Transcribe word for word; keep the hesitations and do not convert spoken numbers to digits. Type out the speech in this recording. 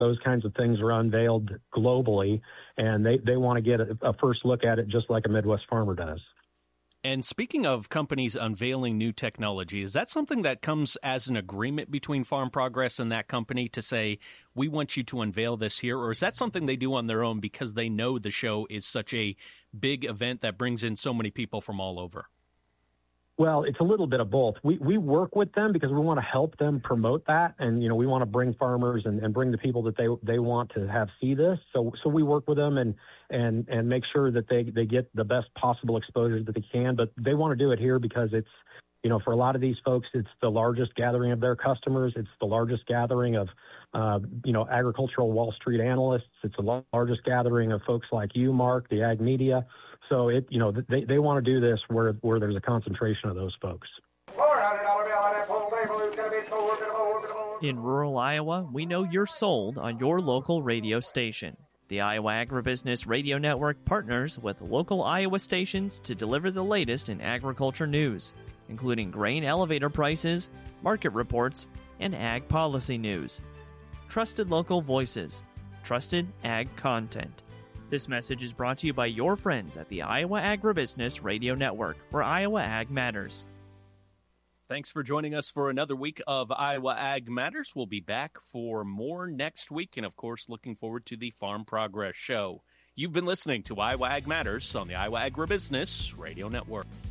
those kinds of things are unveiled globally, and they, they want to get a, a first look at it just like a Midwest farmer does. And speaking of companies unveiling new technology, is that something that comes as an agreement between Farm Progress and that company to say, we want you to unveil this here? Or is that something they do on their own because they know the show is such a big event that brings in so many people from all over? Well, it's a little bit of both. We we work with them because we want to help them promote that, and you know we want to bring farmers and, and bring the people that they they want to have see this. So so we work with them and and and make sure that they they get the best possible exposure that they can. But they want to do it here because it's, you know, for a lot of these folks, it's the largest gathering of their customers. It's the largest gathering of uh, you know agricultural Wall Street analysts. It's the largest gathering of folks like you, Mark, the ag media. So it, you know, they, they want to do this where where there's a concentration of those folks. In rural Iowa, we know you're sold on your local radio station. The Iowa Agribusiness Radio Network partners with local Iowa stations to deliver the latest in agriculture news, including grain elevator prices, market reports, and ag policy news. Trusted local voices, trusted ag content. This message is brought to you by your friends at the Iowa Agribusiness Radio Network, where Iowa Ag matters. Thanks for joining us for another week of Iowa Ag Matters. We'll be back for more next week, and of course, looking forward to the Farm Progress Show. You've been listening to Iowa Ag Matters on the Iowa Agribusiness Radio Network.